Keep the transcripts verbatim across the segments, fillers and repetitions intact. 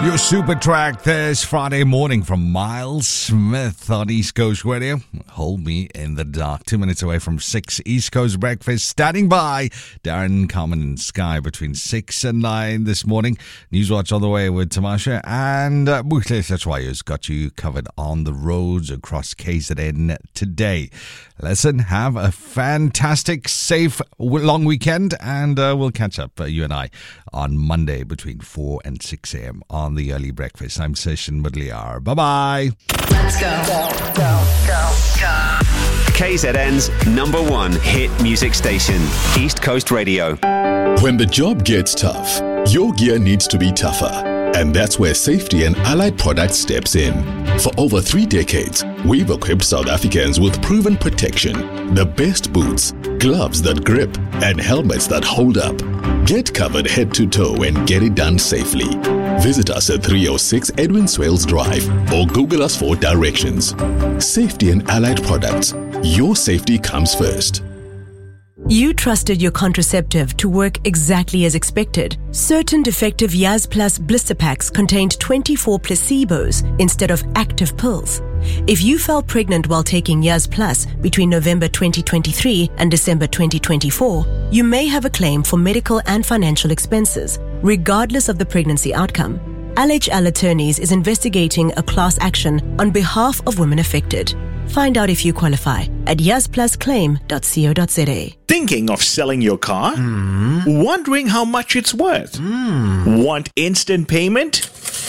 Your super track this Friday morning from Miles Smith on East Coast Radio. Hold Me in the Dark. Two minutes away from six. East Coast Breakfast standing by. Darren, Carmen and Sky between six and nine this morning. Newswatch on the way with Tamasha. And uh, Bukhle Sachwayo's got you covered on the roads across K Z N today. Listen, have a fantastic, safe, long weekend. And uh, we'll catch up, uh, you and I, on Monday between four and six a.m. on the Early Breakfast. I'm Session Mudliar. Bye-bye. Let's go. Go, go, go, go. K Z N's number one hit music station, East Coast Radio. When the job gets tough, your gear needs to be tougher. And that's where Safety and Allied Products steps in. For over three decades, we've equipped South Africans with proven protection, the best boots, gloves that grip, and helmets that hold up. Get covered head to toe and get it done safely. Visit us at three oh six Edwin Swales Drive or Google us for directions. Safety and Allied Products. Your safety comes first. You trusted your contraceptive to work exactly as expected. Certain defective Yaz Plus blister packs contained twenty-four placebos instead of active pills. If you fell pregnant while taking Yaz Plus between November twenty twenty-three and December twenty twenty-four, you may have a claim for medical and financial expenses, regardless of the pregnancy outcome. L H L Attorneys is investigating a class action on behalf of women affected. Find out if you qualify at yaz plus claim dot co dot za. Thinking of selling your car? Mm. Wondering how much it's worth? Mm. Want instant payment?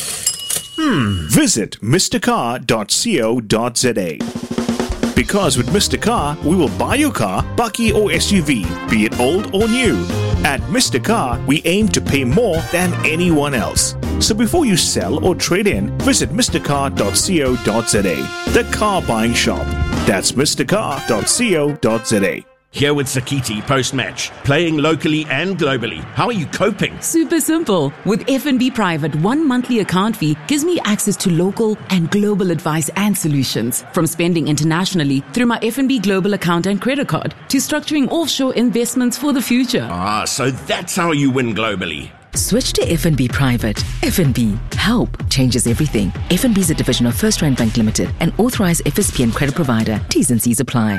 Hmm. Visit mister car dot co dot za. Because with Mister Car, we will buy your car, bakkie or S U V, be it old or new. At Mister Car, we aim to pay more than anyone else. So before you sell or trade in, visit mister car dot co dot za, the car buying shop. That's mister car dot co dot za. Here with Sakiti post-match, playing locally and globally. How are you coping? Super simple. With F N B Private, one monthly account fee gives me access to local and global advice and solutions. From spending internationally through my F N B Global account and credit card to structuring offshore investments for the future. Ah, so that's how you win globally. Switch to F N B Private. F N B. Help changes everything. F N B is a division of First Rand Bank Limited, an authorized F S P and credit provider. T's and C's apply.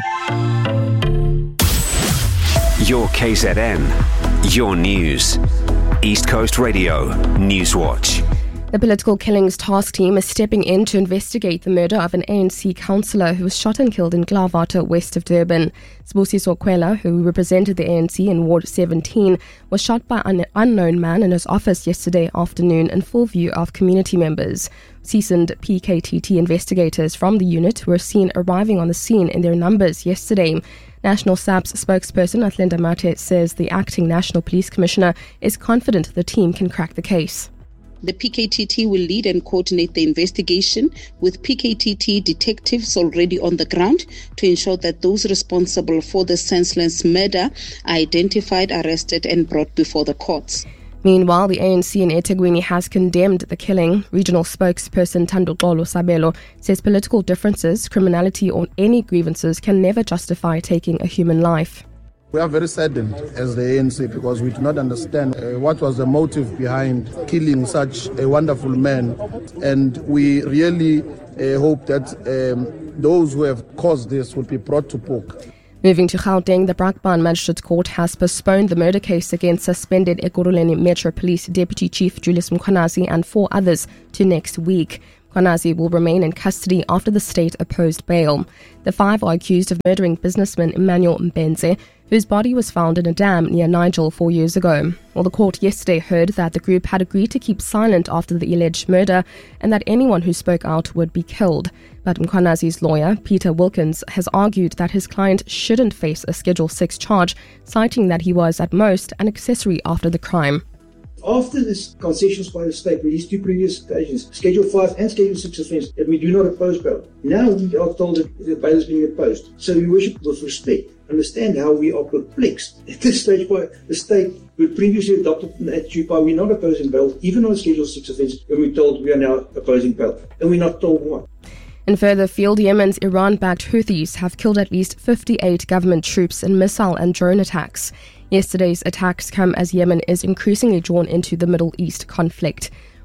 Your K Z N, your news. East Coast Radio, Newswatch. The Political Killings Task Team is stepping in to investigate the murder of an A N C councillor who was shot and killed in Klaarwater, west of Durban. Sibusiso Kwela, who represented the A N C in Ward seventeen, was shot by an unknown man in his office yesterday afternoon in full view of community members. Seasoned P K T T investigators from the unit were seen arriving on the scene in their numbers yesterday. National S A P's spokesperson Athlenda Mate says the acting National Police Commissioner is confident the team can crack the case. The P K T T will lead and coordinate the investigation with P K T T detectives already on the ground to ensure that those responsible for the senseless murder are identified, arrested and brought before the courts. Meanwhile, the A N C in eThekwini has condemned the killing. Regional spokesperson Thandoxolo Sabelo says political differences, criminality or any grievances can never justify taking a human life. We are very saddened as the A N C because we do not understand uh, what was the motive behind killing such a wonderful man, and we really uh, hope that um, those who have caused this will be brought to book. Moving to Gauteng, the Brakpan Magistrate Court has postponed the murder case against suspended Ekurhuleni Metro Police Deputy Chief Julius Mkhwanazi and four others to next week. Mkhwanazi will remain in custody after the state opposed bail. The five are accused of murdering businessman Emmanuel Mbenze, whose body was found in a dam near Nigel four years ago. Well, the court yesterday heard that the group had agreed to keep silent after the alleged murder and that anyone who spoke out would be killed. But Mkhwanazi's lawyer, Peter Wilkins, has argued that his client shouldn't face a Schedule six charge, citing that he was, at most, an accessory after the crime. After this concessions by the state, with these two previous occasions, Schedule five and Schedule six offence, that we do not oppose bail. Now we are told that the bail is being opposed. So we worship with respect. Understand how we are perplexed at this stage by the state who previously adopted an attitude by we're not opposing bail, even on a Schedule six offence, when we're told we are now opposing bail. And we're not told why. In further field, Yemen's Iran-backed Houthis have killed at least fifty-eight government troops in missile and drone attacks. Yesterday's attacks come as Yemen is increasingly drawn into the Middle East conflict.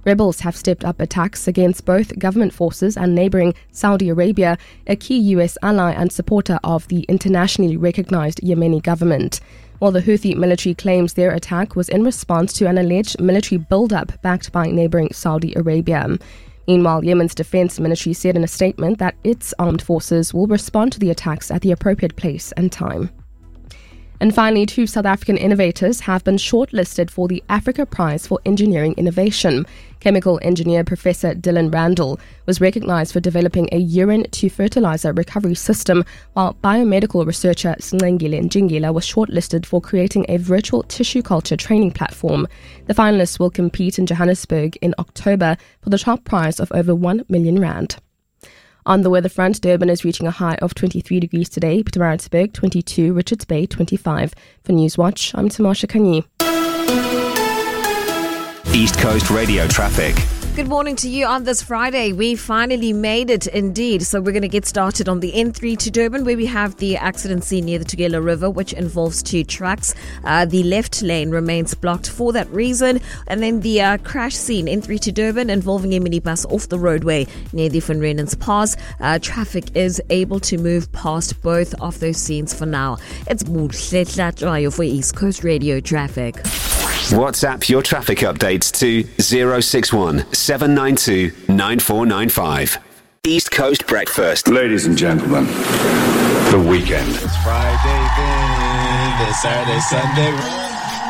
Rebels have stepped up attacks against both government forces and neighboring Saudi Arabia, a key U S ally and supporter of the internationally recognized Yemeni government. While the Houthi military claims their attack was in response to an alleged military buildup backed by neighboring Saudi Arabia. Meanwhile, Yemen's defense ministry said in a statement that its armed forces will respond to the attacks at the appropriate place and time. And finally, two South African innovators have been shortlisted for the Africa Prize for Engineering Innovation. Chemical engineer Professor Dylan Randall was recognized for developing a urine-to-fertilizer recovery system, while biomedical researcher Sngengile Njingila was shortlisted for creating a virtual tissue culture training platform. The finalists will compete in Johannesburg in October for the top prize of over one million rand. On the weather front, Durban is reaching a high of twenty-three degrees today, Pietermaritzburg twenty-two, Richards Bay twenty-five. For Newswatch, I'm Tamasha Kanyi. East Coast Radio traffic. Good morning to you on this Friday. We finally made it indeed. So we're going to get started on the N three to Durban, where we have the accident scene near the Tugela River, which involves two trucks. Uh, the left lane remains blocked for that reason. And then the uh, crash scene, N three to Durban, involving a minibus off the roadway near the Van Rynens Pass. Uh, traffic is able to move past both of those scenes for now. It's Mutletla for East Coast Radio traffic. WhatsApp your traffic updates to zero six one, seven nine two, nine four nine five. East Coast Breakfast. Ladies and gentlemen, the weekend. It's Friday then, it's Saturday, Sunday.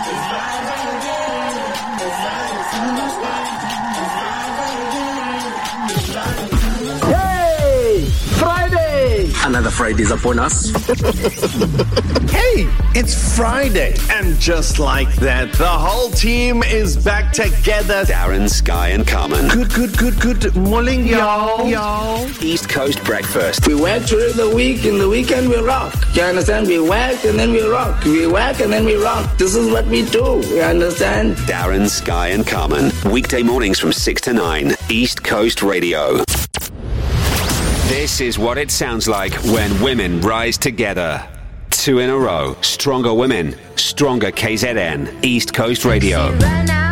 Another Friday is upon us. Hey, it's Friday. And just like that, the whole team is back together. Darren, Sky and Carmen. Good, good, good, good morning, y'all. Y'all. East Coast Breakfast. We work during the week, in the weekend we rock. You understand? We work and then we rock. We work and then we rock. This is what we do. You understand? Darren, Sky and Carmen. Weekday mornings from six to nine. East Coast Radio. This is what it sounds like when women rise together. Two in a row. Stronger women, stronger K Z N. East Coast Radio.